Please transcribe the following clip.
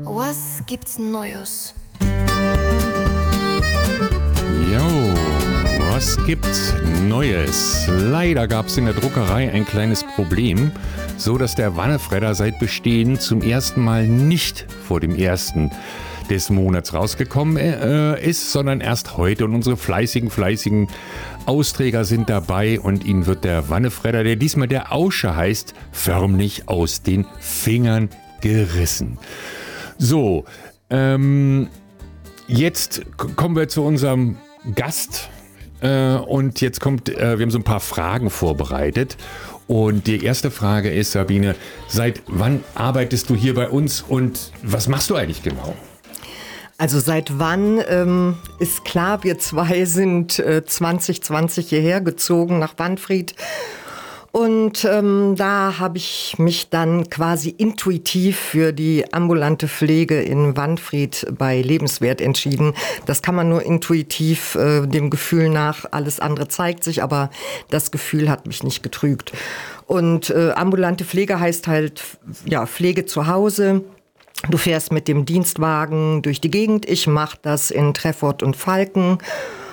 Was gibt's Neues? Jo, was gibt's Neues? Leider gab's in der Druckerei ein kleines Problem, so dass der Wannefredder seit Bestehen zum ersten Mal nicht vor dem 1. des Monats rausgekommen ist, sondern erst heute. Und unsere fleißigen Austräger sind dabei und ihnen wird der Wannefredder, der diesmal der Ausche heißt, förmlich aus den Fingern gerissen. So, jetzt kommen wir zu unserem Gast und jetzt kommt, wir haben so ein paar Fragen vorbereitet und die erste Frage ist, Sabine, seit wann arbeitest du hier bei uns und was machst du eigentlich genau? Also seit wann ist klar, wir zwei sind 2020 hierher gezogen nach Wanfried. Und da habe ich mich dann quasi intuitiv für die ambulante Pflege in Wanfried bei Lebenswert entschieden. Das kann man nur intuitiv dem Gefühl nach, alles andere zeigt sich, aber das Gefühl hat mich nicht getrügt. Und ambulante Pflege heißt halt ja Pflege zu Hause. Du fährst mit dem Dienstwagen durch die Gegend. Ich mache das in Treffort und Falken.